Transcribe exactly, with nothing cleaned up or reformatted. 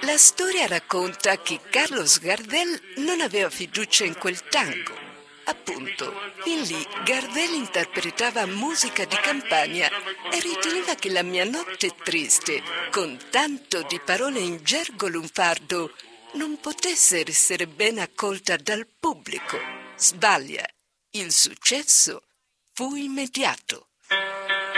La storia racconta che Carlos Gardel non aveva fiducia in quel tango. Appunto, fin lì Gardel interpretava musica di campagna e riteneva che La mia notte triste, con tanto di parole in gergo lunfardo, non potesse essere ben accolta dal pubblico. Sbaglia. Il successo fu immediato.